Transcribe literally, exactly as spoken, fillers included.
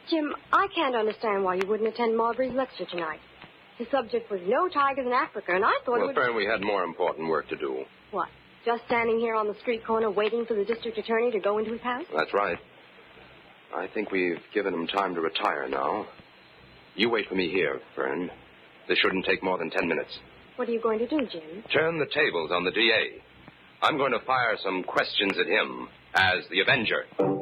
Jim, I can't understand why you wouldn't attend Marbury's lecture tonight. The subject was No Tigers in Africa, and I thought well, it would... Fern, we had more important work to do. What? Just standing here on the street corner waiting for the district attorney to go into his house? That's right. I think we've given him time to retire now. You wait for me here, Fern. This shouldn't take more than ten minutes. What are you going to do, Jim? Turn the tables on the D A. I'm going to fire some questions at him as the Avenger.